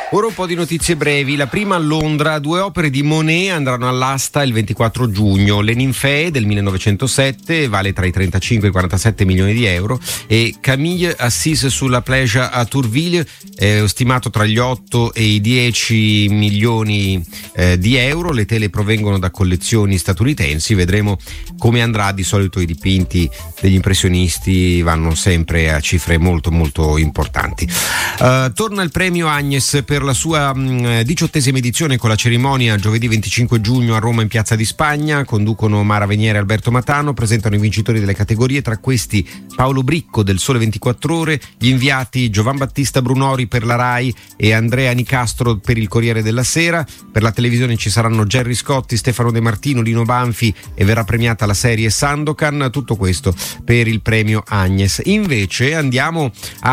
Ora un po' di notizie brevi. La prima a Londra: 2 opere di Monet andranno all'asta il 24 giugno. Le Ninfee del 1907 vale tra i 35 e i 47 milioni di euro, e Camille Assis sulla Pleasure a Tourville stimato tra gli 8 e i 10 milioni di euro. Le tele provengono da collezioni statunitensi. Vedremo come andrà. Di solito i dipinti degli impressionisti vanno sempre a cifre molto molto importanti. Torna il premio Agnes per la sua 18esima edizione, con la cerimonia giovedì 25 giugno a Roma in Piazza di Spagna. Conducono Mara Veniere e Alberto Matano, presentano i vincitori delle categorie, tra questi Paolo Bricco del Sole 24 Ore, gli inviati Giovan Battista Brunori per la Rai e Andrea Nicastro per il Corriere della Sera. Per la televisione ci saranno Gerry Scotti, Stefano De Martino, Lino Banfi, e verrà premiata la serie Sandokan. Tutto questo per il premio Agnes. Invece andiamo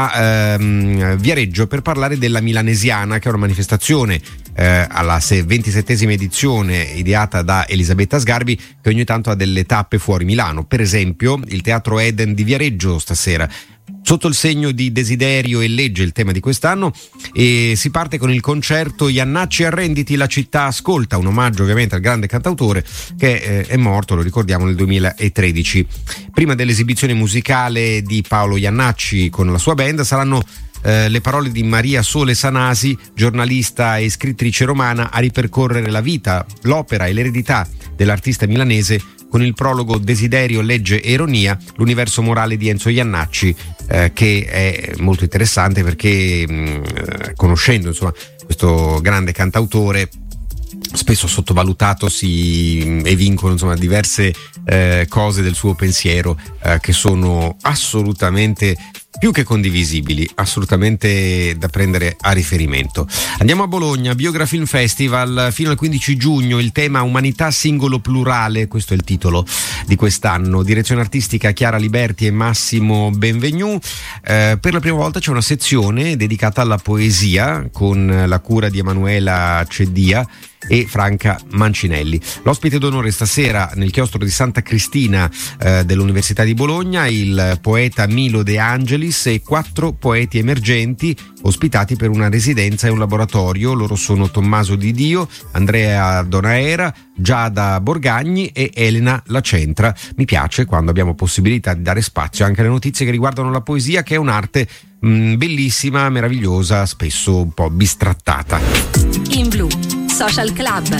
a Viareggio per parlare della Milanesiana, che è una manifestazione alla 27esima edizione, ideata da Elisabetta Sgarbi, che ogni tanto ha delle tappe fuori Milano. Per esempio il Teatro Eden di Viareggio stasera, sotto il segno di desiderio e legge, il tema di quest'anno, e si parte con il concerto Iannacci Arrenditi, la città ascolta, un omaggio ovviamente al grande cantautore che è morto, lo ricordiamo, nel 2013. Prima dell'esibizione musicale di Paolo Iannacci con la sua band saranno le parole di Maria Sole Sanasi, giornalista e scrittrice romana, a ripercorrere la vita, l'opera e l'eredità dell'artista milanese, con il prologo Desiderio, legge e ironia, l'universo morale di Enzo Iannacci, che è molto interessante perché conoscendo insomma questo grande cantautore, spesso sottovalutato, si evincono insomma diverse cose del suo pensiero che sono assolutamente più che condivisibili, assolutamente da prendere a riferimento. Andiamo a Bologna, Biogra Film Festival fino al 15 giugno, il tema Umanità singolo plurale, questo è il titolo di quest'anno. Direzione artistica Chiara Liberti e Massimo Benvenu. Per la prima volta c'è una sezione dedicata alla poesia con la cura di Emanuela Ceddia e Franca Mancinelli. L'ospite d'onore stasera nel chiostro di Santa Cristina dell'Università di Bologna, il poeta Milo De Angelis e 4 poeti emergenti ospitati per una residenza e un laboratorio. Loro sono Tommaso Di Dio, Andrea Donaera, Giada Borgagni e Elena Lacentra. Mi piace quando abbiamo possibilità di dare spazio anche alle notizie che riguardano la poesia, che è un'arte bellissima, meravigliosa, spesso un po' bistrattata. In Blu Social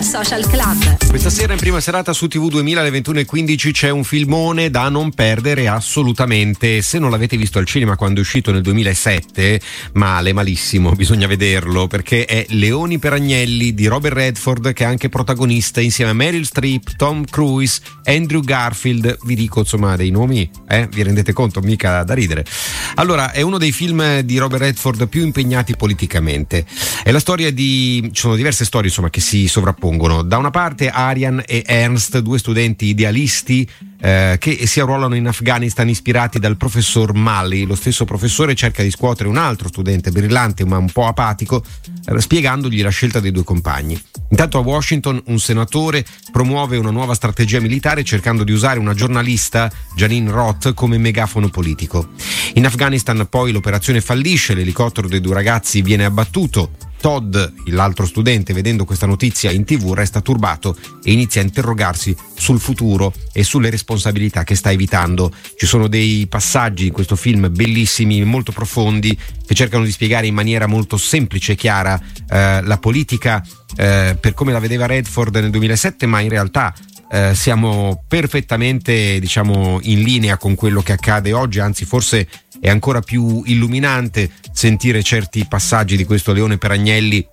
Club. Questa sera in prima serata su TV 2000 alle 21:15 c'è un filmone da non perdere assolutamente. Se non l'avete visto al cinema quando è uscito nel 2007, male, malissimo, bisogna vederlo, perché è Leoni per Agnelli di Robert Redford, che è anche protagonista insieme a Meryl Streep, Tom Cruise, Andrew Garfield. Vi dico insomma dei nomi, vi rendete conto? Mica da ridere. Allora, è uno dei film di Robert Redford più impegnati politicamente. È la storia ci sono diverse storie insomma che si sovrappongono. Da una parte Arian e Ernst, 2 studenti idealisti che si arruolano in Afghanistan ispirati dal professor Malley. Lo stesso professore cerca di scuotere un altro studente brillante ma un po' apatico, spiegandogli la scelta dei 2 compagni. Intanto a Washington un senatore promuove una nuova strategia militare cercando di usare una giornalista, Janine Roth, come megafono politico. In Afghanistan poi l'operazione fallisce, l'elicottero dei 2 ragazzi viene abbattuto. Todd, l'altro studente, vedendo questa notizia in TV, resta turbato e inizia a interrogarsi sul futuro e sulle responsabilità che sta evitando. Ci sono dei passaggi in questo film bellissimi, molto profondi, che cercano di spiegare in maniera molto semplice e chiara la politica per come la vedeva Redford nel 2007, ma in realtà siamo perfettamente, diciamo, in linea con quello che accade oggi, anzi forse è ancora più illuminante sentire certi passaggi di questo Leone per Agnelli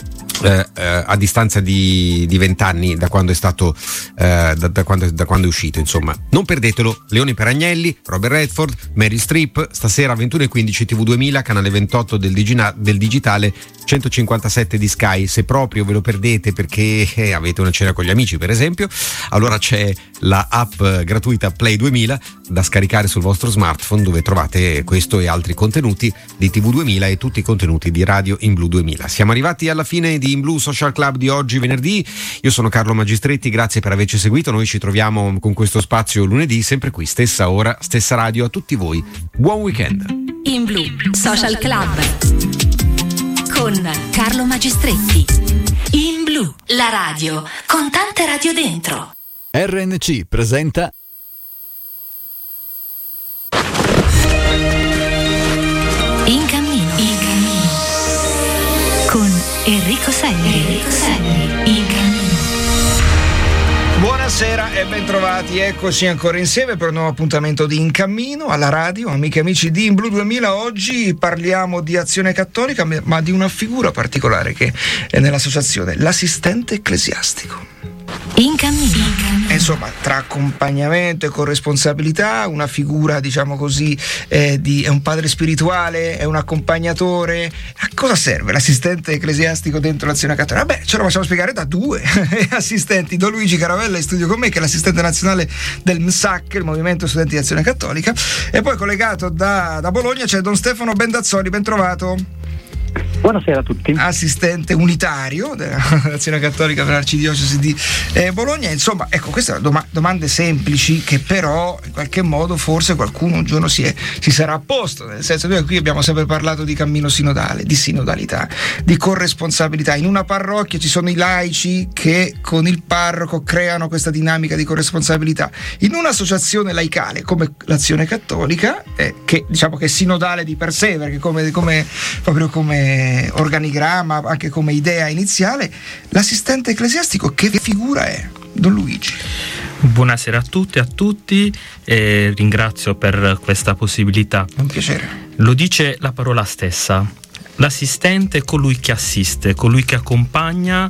a distanza di 20 anni da quando è stato da quando è uscito. Insomma, non perdetelo. Leone per Agnelli, Robert Redford, Meryl Streep, stasera 21:15 TV 2000, canale 28 del digitale 157 di Sky. Se proprio ve lo perdete perché avete una cena con gli amici, per esempio, allora c'è la app gratuita Play 2000 da scaricare sul vostro smartphone, dove trovate questo e altri contenuti di TV 2000 e tutti i contenuti di Radio In Blu 2000. Siamo arrivati alla fine di In Blu Social Club di oggi, venerdì. Io sono Carlo Magistretti, grazie per averci seguito. Noi ci troviamo con questo spazio lunedì, sempre qui, stessa ora, stessa radio. A tutti voi buon weekend. In Blu Social Club con Carlo Magistretti. In Blu, la radio con tante radio dentro. RNC presenta In cammino con Enrico Selli. In cammino. Buonasera e bentrovati, eccoci ancora insieme per un nuovo appuntamento di In Cammino alla radio, amiche e amici di In Blu 2000. Oggi parliamo di Azione Cattolica, ma di una figura particolare che è nell'associazione, l'assistente ecclesiastico. In cammino. Insomma, tra accompagnamento e corresponsabilità, una figura, diciamo così, è un padre spirituale, è un accompagnatore. A cosa serve l'assistente ecclesiastico dentro l'Azione Cattolica? Beh, ce lo facciamo spiegare da due assistenti. Don Luigi Caravella in studio con me, che è l'assistente nazionale del MSAC, il Movimento Studenti di Azione Cattolica, e poi collegato da Bologna c'è Don Stefano Bendazzoli, ben trovato. Buonasera a tutti. Assistente unitario dell'Azione Cattolica per l'Arcidiocesi di Bologna. Insomma, ecco, queste sono domande semplici che però in qualche modo forse qualcuno un giorno si sarà posto, nel senso che noi qui abbiamo sempre parlato di cammino sinodale, di sinodalità, di corresponsabilità. In una parrocchia ci sono i laici che con il parroco creano questa dinamica di corresponsabilità. In un'associazione laicale come l'Azione Cattolica, che diciamo che è sinodale di per sé, perché proprio come organigramma, anche come idea iniziale, l'assistente ecclesiastico che figura è? Don Luigi. Buonasera a tutti e a tutti, ringrazio per questa possibilità. Un piacere. Lo dice la parola stessa. L'assistente è colui che assiste, colui che accompagna,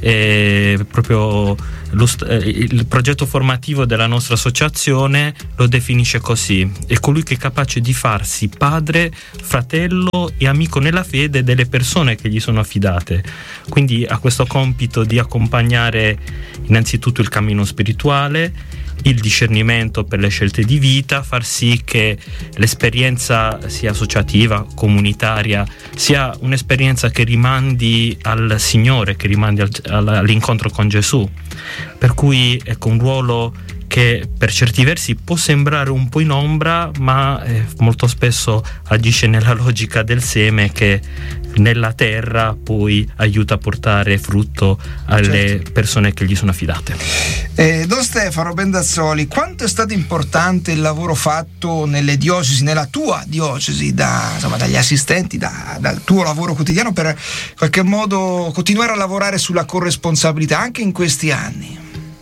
proprio il progetto formativo della nostra associazione lo definisce così: è colui che è capace di farsi padre, fratello e amico nella fede delle persone che gli sono affidate. Quindi ha questo compito di accompagnare innanzitutto il cammino spirituale, il discernimento per le scelte di vita, far sì che l'esperienza sia associativa, comunitaria, sia un'esperienza che rimandi al Signore, che rimandi all'incontro con Gesù. Per cui ecco un ruolo che per certi versi può sembrare un po' in ombra, ma molto spesso agisce nella logica del seme che nella terra poi aiuta a portare frutto alle persone che gli sono affidate. Don Stefano Bendazzoli, quanto è stato importante il lavoro fatto nelle diocesi, nella tua diocesi, dagli assistenti, dal tuo lavoro quotidiano, per in qualche modo continuare a lavorare sulla corresponsabilità anche in questi anni?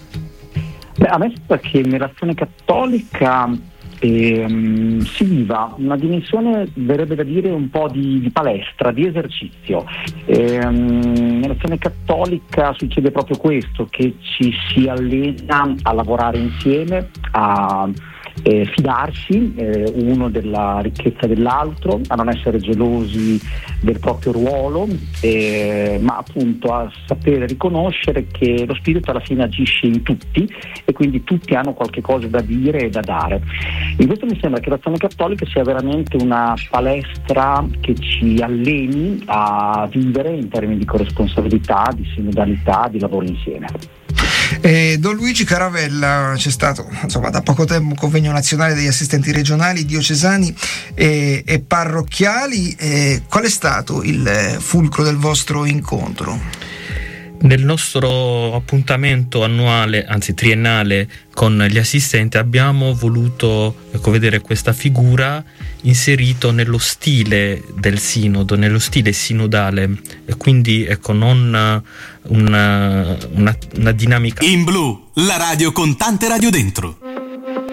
A me sembra che nell'Azione Cattolica si viva una dimensione, verrebbe da dire, un po' di palestra, di esercizio. Nell'Azione Cattolica succede proprio questo, che ci si allena a lavorare insieme, a fidarsi uno della ricchezza dell'altro, a non essere gelosi del proprio ruolo, ma appunto a sapere riconoscere che lo Spirito alla fine agisce in tutti e quindi tutti hanno qualche cosa da dire e da dare. In questo mi sembra che l'Azione Cattolica sia veramente una palestra che ci alleni a vivere in termini di corresponsabilità, di sinodalità, di lavoro insieme. Don Luigi Caravella, c'è stato da poco tempo un convegno nazionale degli assistenti regionali, diocesani e parrocchiali. Qual è stato il fulcro del vostro incontro? Nel nostro appuntamento annuale, anzi triennale, con gli assistenti abbiamo voluto vedere questa figura inserito nello stile del sinodo, nello stile sinodale, e quindi non una dinamica. In Blu, la radio con tante radio dentro.